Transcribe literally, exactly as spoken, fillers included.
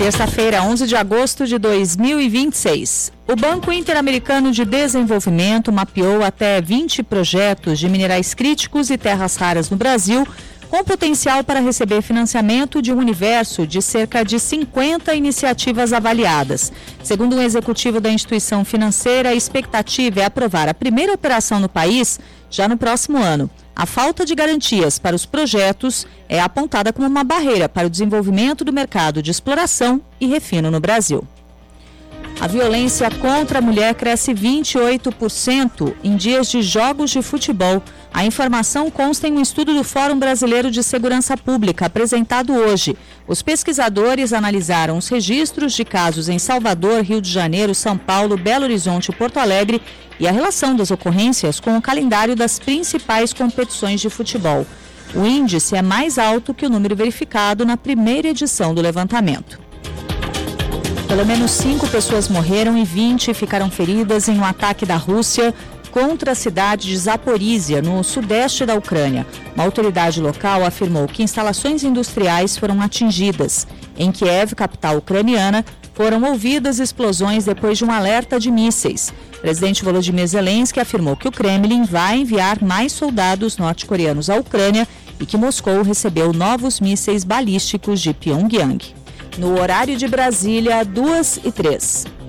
Terça-feira, onze de agosto de dois mil e vinte e seis. O Banco Interamericano de Desenvolvimento mapeou até vinte projetos de minerais críticos e terras raras no Brasil, com potencial para receber financiamento de um universo de cerca de cinquenta iniciativas avaliadas. Segundo um executivo da instituição financeira, a expectativa é aprovar a primeira operação no país já no próximo ano. A falta de garantias para os projetos é apontada como uma barreira para o desenvolvimento do mercado de exploração e refino no Brasil. A violência contra a mulher cresce vinte e oito por cento em dias de jogos de futebol. A informação consta em um estudo do Fórum Brasileiro de Segurança Pública, apresentado hoje. Os pesquisadores analisaram os registros de casos em Salvador, Rio de Janeiro, São Paulo, Belo Horizonte e Porto Alegre e a relação das ocorrências com o calendário das principais competições de futebol. O índice é mais alto que o número verificado na primeira edição do levantamento. Pelo menos cinco pessoas morreram e vinte ficaram feridas em um ataque da Rússia contra a cidade de Zaporízia, no sudeste da Ucrânia. Uma autoridade local afirmou que instalações industriais foram atingidas. Em Kiev, capital ucraniana, foram ouvidas explosões depois de um alerta de mísseis. O presidente Volodymyr Zelensky afirmou que o Kremlin vai enviar mais soldados norte-coreanos à Ucrânia e que Moscou recebeu novos mísseis balísticos de Pyongyang. No horário de Brasília, duas e três.